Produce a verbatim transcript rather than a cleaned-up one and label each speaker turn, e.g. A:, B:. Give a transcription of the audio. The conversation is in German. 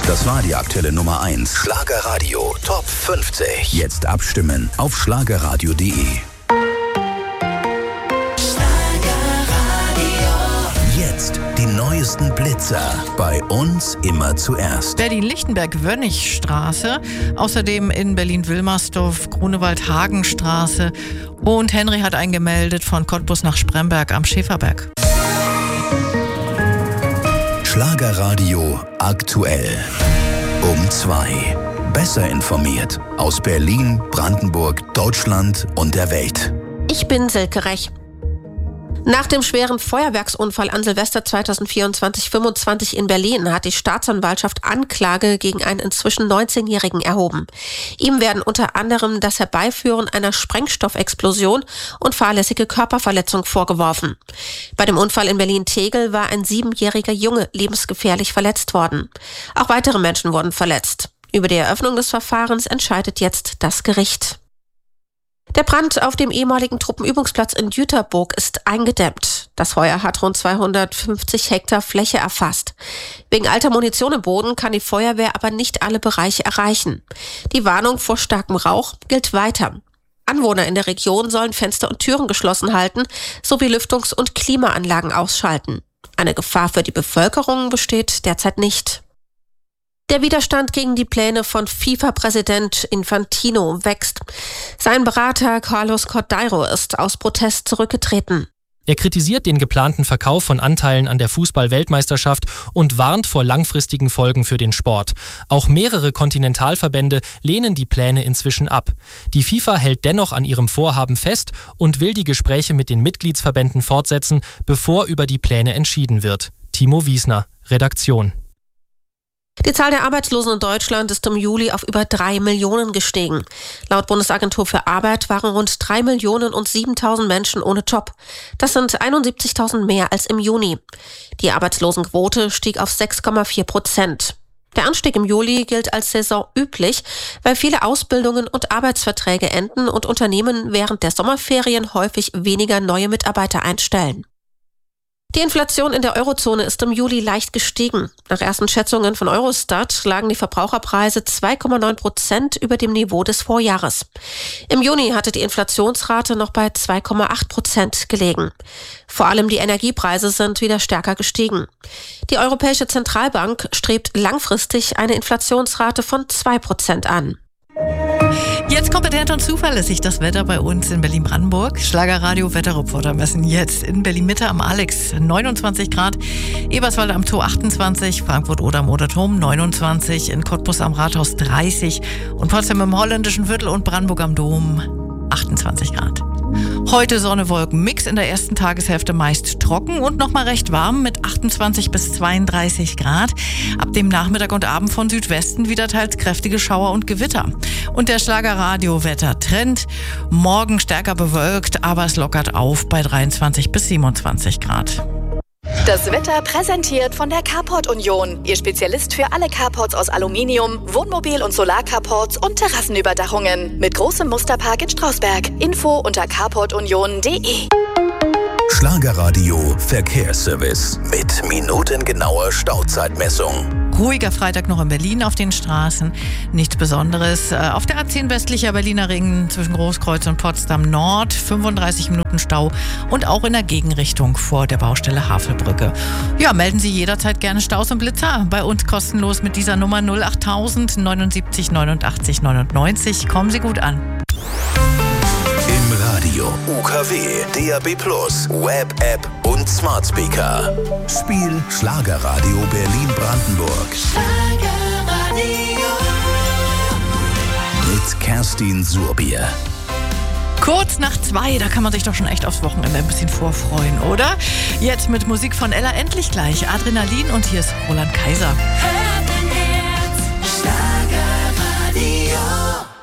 A: Das war die aktuelle Nummer eins. Schlagerradio Top fünfzig. Jetzt abstimmen auf schlagerradio punkt de. Jetzt die neuesten Blitzer. Bei uns immer zuerst.
B: Berlin-Lichtenberg-Wönnigstraße, außerdem in Berlin-Wilmersdorf, Grunewald-Hagenstraße und Henry hat eingemeldet von Cottbus nach Spremberg am Schäferberg.
A: Schlagerradio aktuell. Um zwei. Besser informiert aus Berlin, Brandenburg, Deutschland und der Welt.
C: Ich bin Silke Rech. Nach dem schweren Feuerwerksunfall an Silvester zweitausendvierundzwanzig fünfundzwanzig in Berlin hat die Staatsanwaltschaft Anklage gegen einen inzwischen neunzehnjährigen erhoben. Ihm werden unter anderem das Herbeiführen einer Sprengstoffexplosion und fahrlässige Körperverletzung vorgeworfen. Bei dem Unfall in Berlin-Tegel war ein siebenjähriger Junge lebensgefährlich verletzt worden. Auch weitere Menschen wurden verletzt. Über die Eröffnung des Verfahrens entscheidet jetzt das Gericht. Der Brand auf dem ehemaligen Truppenübungsplatz in Jüterburg ist eingedämmt. Das Feuer hat rund zweihundertfünfzig Hektar Fläche erfasst. Wegen alter Munition im Boden kann die Feuerwehr aber nicht alle Bereiche erreichen. Die Warnung vor starkem Rauch gilt weiter. Anwohner in der Region sollen Fenster und Türen geschlossen halten, sowie Lüftungs- und Klimaanlagen ausschalten. Eine Gefahr für die Bevölkerung besteht derzeit nicht. Der Widerstand gegen die Pläne von FIFA-Präsident Infantino wächst. Sein Berater Carlos Cordeiro ist aus Protest zurückgetreten.
D: Er kritisiert den geplanten Verkauf von Anteilen an der Fußball-Weltmeisterschaft und warnt vor langfristigen Folgen für den Sport. Auch mehrere Kontinentalverbände lehnen die Pläne inzwischen ab. Die FIFA hält dennoch an ihrem Vorhaben fest und will die Gespräche mit den Mitgliedsverbänden fortsetzen, bevor über die Pläne entschieden wird. Timo Wiesner, Redaktion.
C: Die Zahl der Arbeitslosen in Deutschland ist im Juli auf über drei Millionen gestiegen. Laut Bundesagentur für Arbeit waren rund drei Millionen und siebentausend Menschen ohne Job. Das sind einundsiebzigtausend mehr als im Juni. Die Arbeitslosenquote stieg auf sechs Komma vier Prozent. Der Anstieg im Juli gilt als saisonüblich, weil viele Ausbildungen und Arbeitsverträge enden und Unternehmen während der Sommerferien häufig weniger neue Mitarbeiter einstellen. Die Inflation in der Eurozone ist im Juli leicht gestiegen. Nach ersten Schätzungen von Eurostat lagen die Verbraucherpreise zwei Komma neun Prozent über dem Niveau des Vorjahres. Im Juni hatte die Inflationsrate noch bei zwei Komma acht Prozent gelegen. Vor allem die Energiepreise sind wieder stärker gestiegen. Die Europäische Zentralbank strebt langfristig eine Inflationsrate von zwei Prozent an.
B: Jetzt kompetent und zuverlässig das Wetter bei uns in Berlin-Brandenburg. Schlagerradio Wetterreporter messen jetzt in Berlin-Mitte am Alex neunundzwanzig Grad, Eberswalde am Tor achtundzwanzig, Frankfurt-Oder am Oder-Turm neunundzwanzig, in Cottbus am Rathaus dreißig und Potsdam im Holländischen Viertel und Brandenburg am Dom achtundzwanzig Grad. Heute Sonne, Wolken, Mix in der ersten Tageshälfte meist trocken und nochmal recht warm mit achtundzwanzig bis zweiunddreißig Grad. Ab dem Nachmittag und Abend von Südwesten wieder teils kräftige Schauer und Gewitter. Und der Schlagerradio-Wetter-Trend. Morgen stärker bewölkt, aber es lockert auf bei dreiundzwanzig bis siebenundzwanzig Grad.
E: Das Wetter präsentiert von der Carport Union. Ihr Spezialist für alle Carports aus Aluminium, Wohnmobil- und Solarcarports und Terrassenüberdachungen. Mit großem Musterpark in Strausberg. Info unter carport union punkt de.
A: Schlagerradio Verkehrsservice mit minutengenauer Stauzeitmessung.
B: Ruhiger Freitag noch in Berlin auf den Straßen. Nichts Besonderes. Auf der A zehn westlicher Berliner Ring zwischen Großkreuz und Potsdam Nord fünfunddreißig Minuten Stau und auch in der Gegenrichtung vor der Baustelle Havelbrücke. Ja, melden Sie jederzeit gerne Staus und Blitzer. Bei uns kostenlos mit dieser Nummer null achttausend neunundsiebzig neunundachtzig neunundneunzig. Kommen Sie gut an.
A: Im Radio, U K W, D A B plus, Web-App und Smart Speaker. Spiel Schlagerradio Berlin-Brandenburg. Schlagerradio. Mit Kerstin Surbier.
B: Kurz nach zwei, da kann man sich doch schon echt aufs Wochenende ein bisschen vorfreuen, oder? Jetzt mit Musik von Ella endlich gleich. Adrenalin und hier ist Roland Kaiser.
F: Hört dein Herz, Schlagerradio.